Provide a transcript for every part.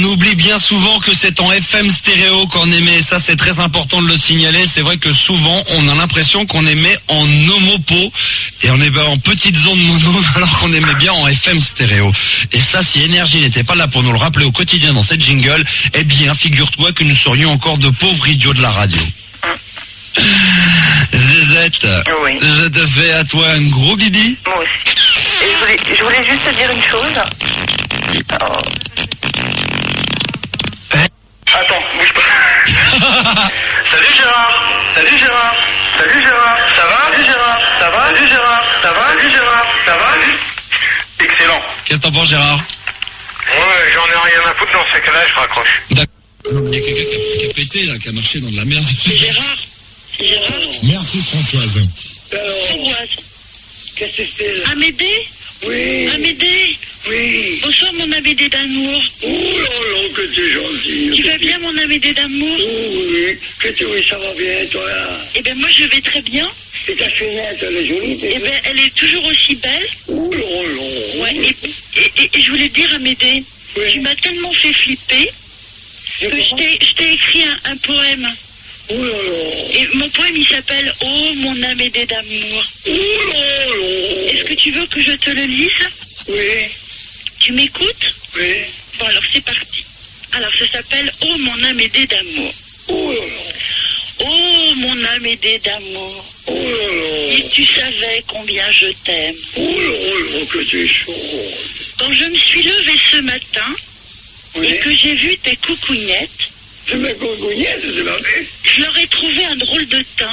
oublie bien souvent que c'est en FM stéréo qu'on émet. Ça, c'est très important de le signaler. C'est vrai que souvent, on a l'impression qu'on émet en homopo et on est en petite zone mono alors qu'on émet bien en FM stéréo. Et ça, si Énergie n'était pas là pour nous le rappeler au quotidien dans cette jingle, eh bien, figure-toi que nous serions encore de pauvres idiots de la radio. Zézette, oui. Je te fais à toi un gros bibi. Moi aussi. Et je voulais juste te dire une chose. Oh. Attends, bouge pas. Salut Gérard. Salut Gérard. Salut Gérard. Ça va? Salut Gérard. Ça va? Salut Gérard. Ça va? Salut Gérard. Ça va? Excellent. Qu'est-ce que t'en penses, Gérard? Ouais, j'en ai rien à foutre dans ces cas-là, je raccroche. D'accord. Il y a quelqu'un qui a pété, là, qui a marché dans de la merde. Gérard. Merci Françoise. Françoise. Qu'est-ce que c'est là? Amédée? Oui. Amédée? Oui. Bonsoir mon Amédée d'amour. Oh là là, que t'es gentil. Tu vas bien mon Amédée d'amour? Oui. Oui, ça va bien, toi là? Eh ben moi je vais très bien. Et ta fenêtre, elle est jolie. Eh ben elle est toujours aussi belle. Oh là là. Ouais, et je voulais te dire Amédée, Oui. tu m'as tellement fait flipper que je t'ai écrit un poème. Oh là là. Et mon poème il s'appelle Oh mon Amédée d'amour. Oh là là. Est-ce que tu veux que je te le lise? Oui. Tu m'écoutes? Oui. Bon alors c'est parti. Alors ça s'appelle Oh mon Amédée d'amour. Oh là là. Oh mon Amédée d'amour. Oh là là. Si tu savais combien je t'aime. Oh là là, que t'es chaud. Quand je me suis levée ce matin Oui. et que j'ai vu tes coucougnettes, C'est mes congouillettes, c'est la vie. je leur ai trouvé un drôle de teint.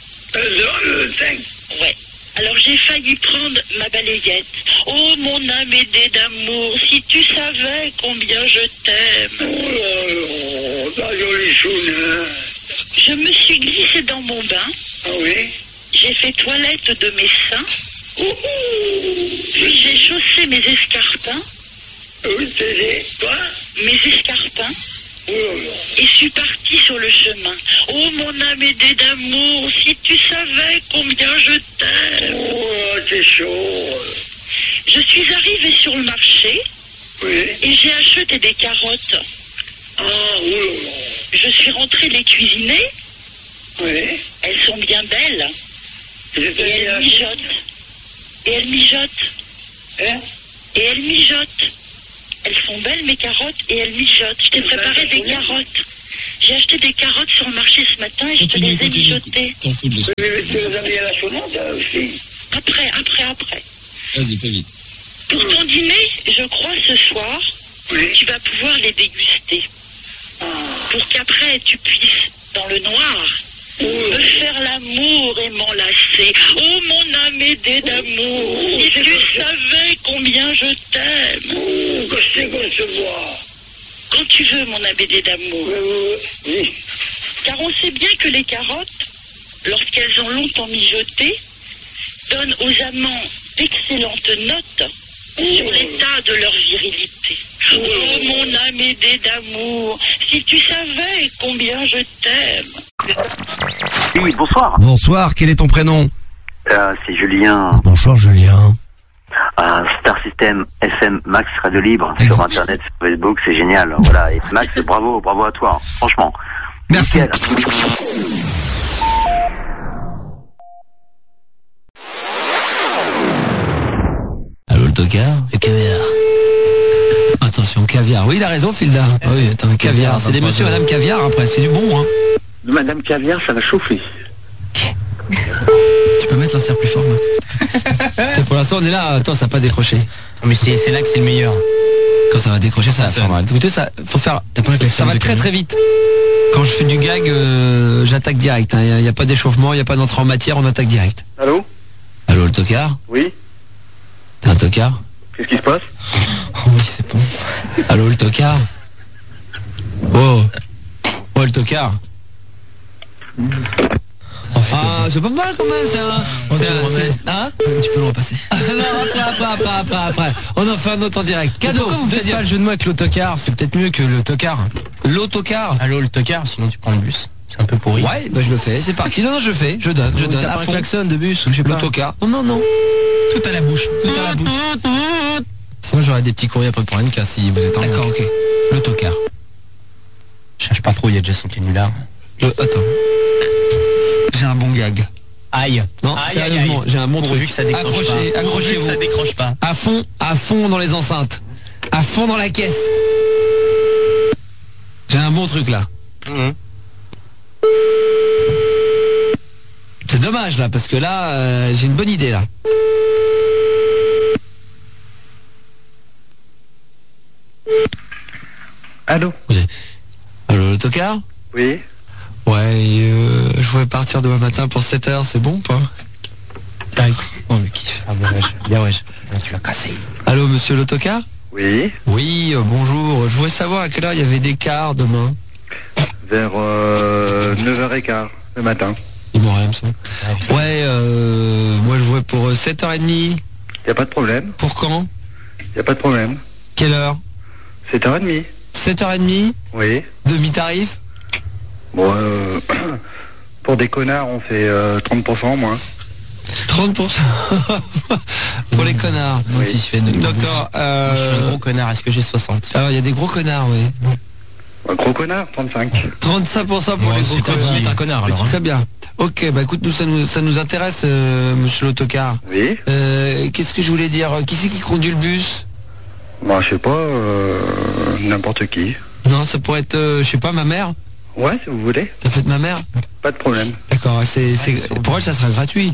Le teint. Ouais. Alors j'ai failli prendre ma balayette. Oh mon Amédée d'amour, si tu savais combien je t'aime. Oh là là, ta jolie choune. Je me suis glissée dans mon bain, Ah oui? j'ai fait toilette de mes seins, Oh oh. puis j'ai chaussé mes escarpins, Oui, t'es quoi? mes escarpins, Oh là là. et suis partie sur le chemin. Oh mon Amédée d'amour, si tu savais combien je t'aime. Oh là, t'es chaud. Je suis arrivée sur le marché Oui. et j'ai acheté des carottes. Ah, oh là là. Je suis rentrée les cuisiner, Oui. elles sont bien belles, et J'étais elles bien. mijotent. Et elles mijotent. Hein? Et elles mijotent. Elles sont belles mes carottes et elles mijotent. Je t'ai préparé des carottes. J'ai acheté des carottes sur le marché ce matin et je te les ai mijotées. T'en fous de Oui, mais tu les as mis à la chaudante aussi. Après. Vas-y, fais vite. Pour ton dîner, je crois ce soir, Oui. tu vas pouvoir les déguster. Ah. Pour qu'après tu puisses, dans le noir, me faire l'amour et m'enlacer. Oh mon Amédée d'amour, si tu savais combien je t'aime. Oh, que c'est qu'on se voit. Quand tu veux mon Amédée d'amour. Oui. Car on sait bien que les carottes, lorsqu'elles ont longtemps mijoté, donnent aux amants d'excellentes notes sur l'état de leur virilité. Oh mon Amédée d'amour, si tu savais combien je t'aime. Oui, bonsoir. Bonsoir, quel est ton prénom? C'est Julien. Bonsoir Julien. Star System FM Max Radio Libre sur Internet, sur Facebook, c'est génial. Voilà. Et Max, bravo à toi. Franchement. Merci. Nickel. Allô le tocard? Le caviar. Attention, caviar. Oui, il a raison, Filda. Oui, attends, caviar. C'est des monsieur et madame caviar après, c'est du bon, hein. Madame Caviar, ça va chauffer. Tu peux mettre l'insert plus fort, Max. Pour l'instant, on est là. Attends, ça n'a pas décroché. Mais c'est là que c'est le meilleur. Quand ça va décrocher, ça va faire mal. Écoutez, ça, faut faire. Ça va très très vite. Quand je fais du gag, j'attaque direct. Il n'y a pas d'échauffement, il n'y a pas d'entrée en matière, on attaque direct. Allô? Allô, le tocard? Oui? T'es un tocard? Qu'est-ce qui se passe? Oh oui, c'est bon. Allô, le tocard? Oh, le tocard? Ah, c'est pas mal quand même, c'est un... Hein? Tu peux le repasser. Non, après. On en fait un autre en direct. Cadeau. Pourquoi vous faites pas le jeu de mots avec l'autocar? C'est peut-être mieux que le tocard. L'autocar? Allô, le tocard, sinon tu prends le bus. C'est un peu pourri. Ouais, bah je le fais, c'est parti. Non, je fais, je donne. T'as pas un klaxon de bus ou je sais pas. L'autocar. Non. Tout à la bouche. Sinon j'aurai des petits courriers après pour NK si vous êtes en D'accord, ok. L'autocar. Cherche pas trop, il y a déjà son canular. Attends. J'ai un bon gag. Aïe. Non, Aïe, sérieusement, j'ai un bon Pourvu truc. que ça décroche pas. Accrochez-vous. Que ça décroche pas. À fond dans les enceintes. À fond dans la caisse. J'ai un bon truc là. C'est dommage là, parce que là, j'ai une bonne idée là. Allô? Allô, l'autocar? Oui. Ouais, je voulais partir demain matin pour 7h, c'est bon ou pas? Oh, le kiff. Ah, bien ouais. Là, tu l'as cassé. Allô, monsieur l'autocar? Oui. Oui, bonjour. Je voulais savoir à quelle heure il y avait des cars demain. Vers 9h15 le matin. Il m'en rien, ça. Ouais, moi je voulais pour 7h30. Y a pas de problème. Pour quand? Y a pas de problème. Quelle heure? 7h30. 7h30? Oui. Demi-tarif? Bon, pour des connards, on fait 30% moins. 30% pour les connards. Moi aussi, je fais de D'accord. Moi, je suis un gros connard, est-ce que j'ai 60? Alors, il y a des gros connards, oui. Un gros connard, 35. 35% pour Ouais, les gros c'est toi connards. qui es un connard, alors. Très bien. Ok, bah écoute, nous ça nous intéresse, monsieur l'autocar. Oui. Qu'est-ce que je voulais dire? Qui c'est qui conduit le bus? Bah, je sais pas, n'importe qui. Non, ça pourrait être, je sais pas, ma mère. Ouais, si vous voulez. Ça peut être ma mère. Pas de problème. D'accord, pour elle, ça sera gratuit.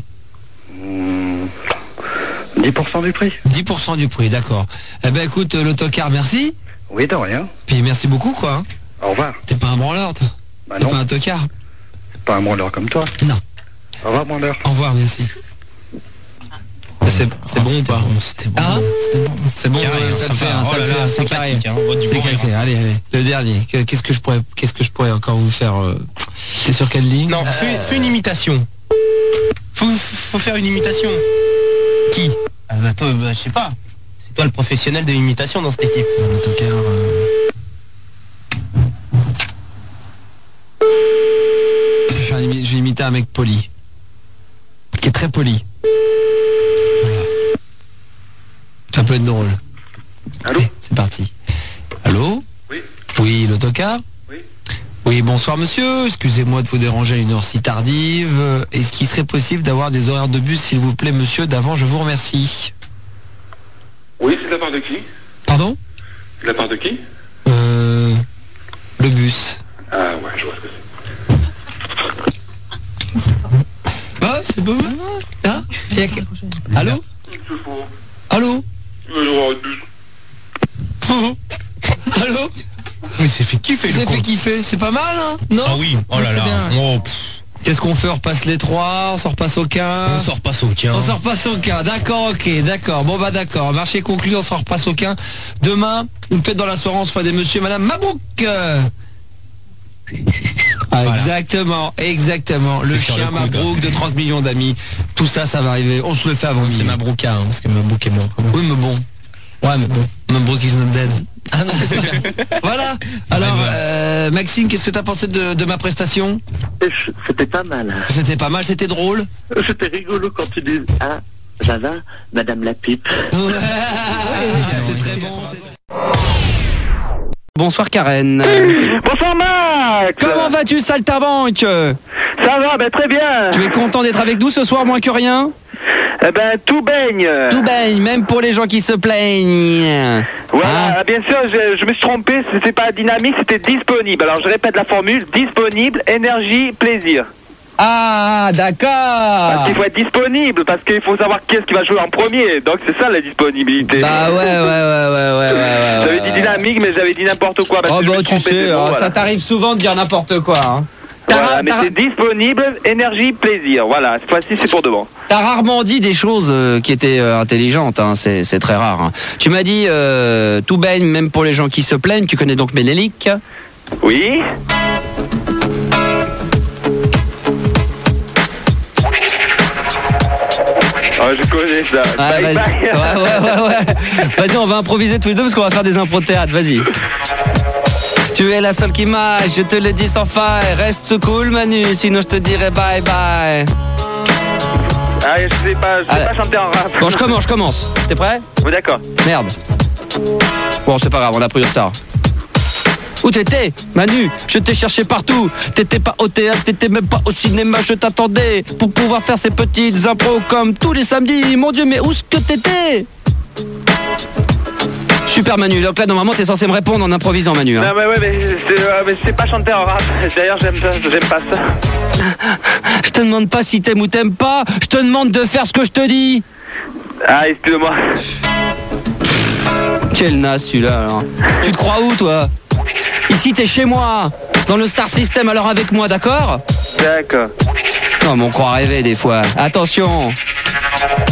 10% du prix. 10% du prix, d'accord. Eh ben écoute, l'autocar, merci. Oui, de rien. Puis merci beaucoup, quoi. Au revoir. T'es pas un branleur, toi? Bah T'es non. pas un tocard? C'est pas un branleur comme toi. Non. Au revoir, branleur. Au revoir, merci. C'est bon ou pas? C'était bon. Hein? C'était bon. C'est bon, Carré, ouais, ça le sympa. fait, hein, Oh ça là le là, fait, c'est carré. sympathique, hein, on voit du C'est bon carré, rire. allez, le dernier. Qu'est-ce que je pourrais encore vous faire? T'es sur quelle ligne? Non, fais une imitation. Faut faire une imitation. Qui? Ah bah toi, je sais pas. C'est toi le professionnel de l'imitation dans cette équipe. L'autocar. Je vais imiter un mec poli. Qui est très poli. Voilà. Ça peut être drôle. Allô? C'est parti. Allô? Oui. Oui, l'autocar? Oui. Oui, bonsoir monsieur. Excusez-moi de vous déranger à une heure si tardive. Est-ce qu'il serait possible d'avoir des horaires de bus, s'il vous plaît, monsieur? D'avant, je vous remercie. Oui, c'est de la part de qui? Pardon? De la part de qui? Le bus. Ah ouais, je vois ce que c'est. Bah, c'est beau. Hein? Allô? Allô? Allô? Mais c'est fait kiffer Vous le avez con. fait kiffer, c'est pas mal, hein? Non? Ah oui, oh là C'était là. bien. Oh, Qu'est-ce qu'on fait? On repasse les 3, on sort passe au 15. on sort pas sauquin. On sort passe au 15, d'accord, ok, d'accord. Bon bah d'accord, marché conclu, on sort passe au 15. Demain, peut-être dans la soirée, on se fera des monsieur et madame Mabrouk. Ah, Voilà. exactement. Le C'est sur chien le coup, Mabrouk de 30 millions d'amis. Tout ça, ça va arriver. On se le fait avant. C'est minuit. Mabrouka, hein, parce que Mabrouk est mort. Oui, mais bon. Ouais, mais bon. Mabrouk is not dead. Ah non, c'est bien. Voilà. Alors, Maxime, qu'est-ce que t'as pensé de ma prestation? C'était pas mal. C'était pas mal, c'était drôle. C'était rigolo quand tu dis « Ah, ça va, madame la pipe ». C'est très bon. Bonsoir Karen. Bonsoir Max. Comment vas-tu, Saltabanque? Ça va, ben très bien. Tu es content d'être avec nous ce soir, moins que rien? Eh ben tout baigne. Tout baigne, même pour les gens qui se plaignent. Voilà, Hein? bien sûr, je me suis trompé, c'était pas dynamique, c'était disponible. Alors je répète la formule, disponible, énergie, plaisir. Ah, d'accord. Parce qu'il faut être disponible, parce qu'il faut savoir qui est-ce qui va jouer en premier. Donc c'est ça la disponibilité. Bah ouais. J'avais dit dynamique, mais j'avais dit n'importe quoi. Parce Oh que je me bah suis tu trompé, sais, c'est bon, ça voilà. t'arrive souvent de dire n'importe quoi. Hein. Voilà, mais c'est disponible, énergie, plaisir. Voilà, cette fois-ci c'est pour de bon. T'as rarement dit des choses qui étaient intelligentes, hein. C'est très rare. Hein. Tu m'as dit tout baigne, même pour les gens qui se plaignent. Tu connais donc Ménélique? Oui. Oh, je connais ça. Ah, Bye vas-y. bye. Ouais. Vas-y, on va improviser tous les deux parce qu'on va faire des impros de théâtre. Vas-y. Tu es la seule qui m'aille, je te le dis sans faille. Reste cool, Manu, sinon je te dirai bye bye. Ah, je sais pas chanter en rap. Bon, je commence. T'es prêt? Oui, d'accord. Merde. Bon, c'est pas grave, on a pris du retard. Où t'étais, Manu? Je t'ai cherché partout. T'étais pas au théâtre, t'étais même pas au cinéma. Je t'attendais pour pouvoir faire ces petites impros comme tous les samedis. Mon Dieu, mais où est-ce que t'étais? Super Manu, donc là normalement t'es censé me répondre en improvisant Manu. Hein. Non mais ouais, mais c'est pas chanter en rap. D'ailleurs j'aime pas ça. Je te demande pas si t'aimes ou t'aimes pas. Je te demande de faire ce que je te dis. Ah, excuse-moi. Quel naze celui-là alors. Tu te crois où toi? Ici t'es chez moi, dans le Star System, alors avec moi, d'accord? D'accord. Non mais on croit rêver des fois. Attention.